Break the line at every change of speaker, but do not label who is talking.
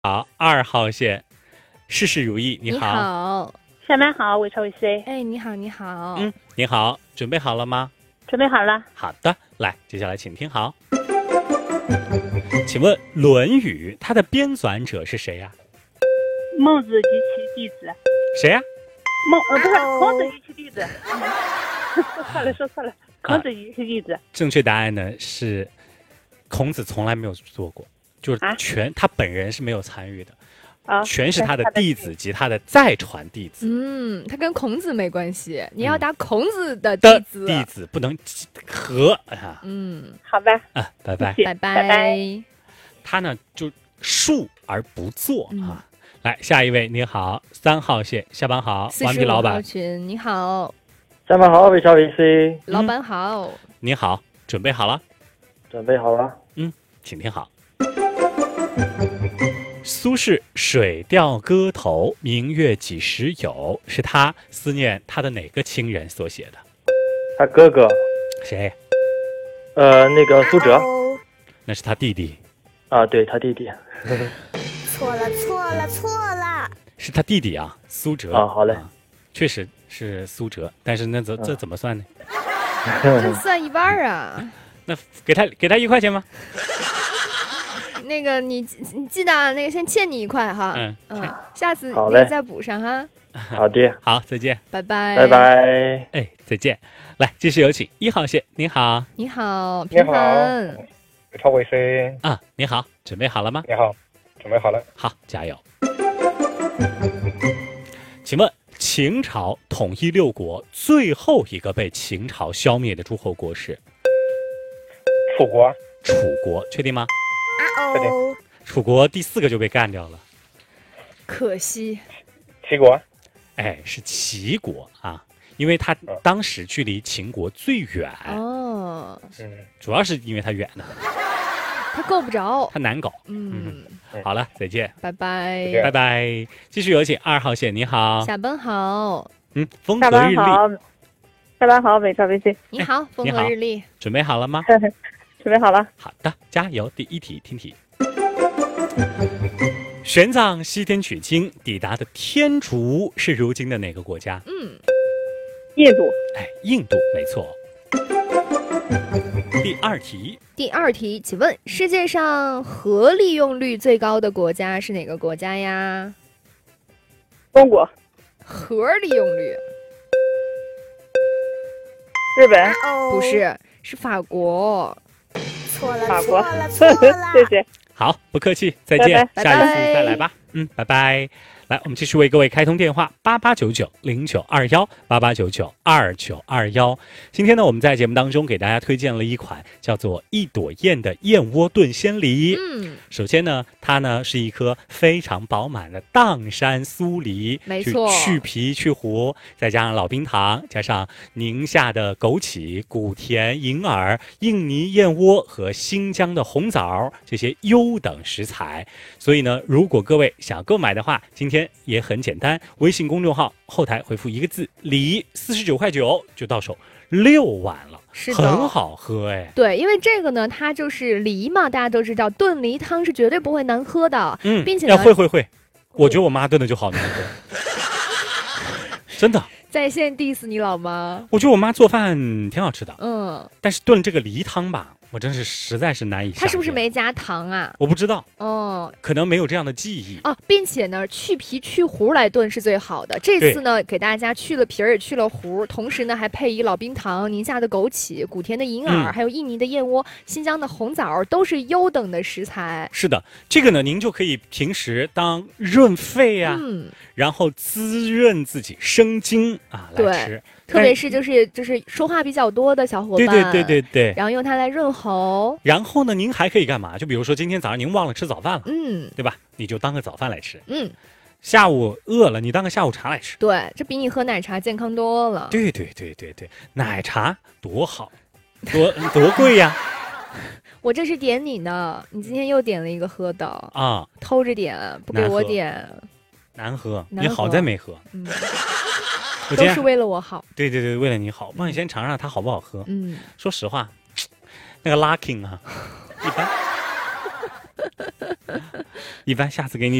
好，2号线，事事如意，你好。
你好，
下班好，魏超 VC。
哎，你好，你好。
你好，准备好了吗？
准备好了。
好的，来，接下来请听好。请问《论语》它的编纂者是谁呀？
孟子及其弟子。
谁呀？
不是孔子与其弟子。说错了，孔子与其弟子。
正确答案呢是，孔子从来没有做过，就是他本人是没有参与的。全是他的弟子及他的再传弟子。
他跟孔子没关系，你要答孔子的弟子。
弟子不能和啊。
好吧。
拜拜，
拜拜。
他呢就述而不作啊。来，下一位，你好，3号线，下班好，顽皮老板
群，你好，
下班好，魏超 VC，
老板好，
你好，准备好了？
准备好了。
请听好。苏轼《水调歌头·明月几时有》是他思念他的哪个亲人所写的？
他哥哥。
谁？
那个苏辙。
那是他弟弟。
对，他弟弟。
错了，
是他弟弟啊，苏辙。
好嘞。
确实是苏辙，但是那这怎么算呢？
这算一半啊。
那给他1块钱吗？
那个你记得那个先欠你1块哈。下次你再补上哈。
好的。
好，再见。
拜拜。
拜拜。
哎，再见。来，继续有请1号线，你好。
你好，平衡。
魏超 VC
你好，准备好了吗？
你好，准备好了。
好，加油。请问秦朝统一6国最后一个被秦朝消灭的诸侯国是？
楚国。
楚国，确定吗？
确定。
楚国第4个就被干掉了，
可惜。
齐国。
是齐国啊，因为他当时距离秦国最远。主要是因为他远的，
他够不着，
他难搞。好了，再见。
拜拜。
拜拜。继续有请2号线，你好。
下班好。
风和日丽。
下班好，魏超 VC。
你好，风和日丽。
准备好了吗？
准备好了。
好的，加油。第1题，听题。玄奘西天取经抵达的天竺是如今的哪个国家？
印度。
印度，没错。第2题，
请问世界上核利用率最高的国家是哪个国家呀？
中国。
核利用率？
日本。
不是，是法国。
错了，
法国。
谢
谢。
好，不客气，再见。
拜拜。
下一次再来吧。拜拜。来，我们继续为各位开通电话8899092188992921。今天呢，我们在节目当中给大家推荐了一款叫做一朵燕的燕窝炖鲜梨。首先呢，它呢是一颗非常饱满的砀山酥梨，
没错，
去皮去核，再加上老冰糖，加上宁夏的枸杞、古田银耳、印尼燕窝和新疆的红枣这些优等食材。所以呢，如果各位想购买的话，今天也很简单，微信公众号后台回复1个字梨，49.9块就到手6碗了。
是的，
很好喝。
对，因为这个呢，它就是梨嘛，大家都知道炖梨汤是绝对不会难喝的。并且呢，
会，我觉得我妈炖的就好难喝。真的。
在线 diss 你老妈。
我觉得我妈做饭挺好吃的。但是炖这个梨汤吧，我真是实在是难以下咽。
他是不是没加糖啊？
我不知道。可能没有这样的记忆。
并且呢，去皮去核来炖是最好的。这次呢，给大家去了皮儿也去了核，同时呢还配以老冰糖、宁夏的枸杞、古田的银耳，还有印尼的燕窝、新疆的红枣，都是优等的食材。
是的，这个呢，您就可以平时当润肺啊，然后滋润自己生津来吃。
特别是就是说话比较多的小伙伴，
对，
然后用它来润喉。
然后呢，您还可以干嘛？就比如说今天早上您忘了吃早饭了，对吧？你就当个早饭来吃。下午饿了，你当个下午茶来吃。
对，这比你喝奶茶健康多了。
对，奶茶多好，多贵呀！
我这是点你呢，你今天又点了一个喝的偷着点，不给我点，
难喝。你好在没喝。
都是为了我好。
对，为了你好。帮你先尝尝它好不好喝。说实话，那个 Luckin 一般。 一般下次给你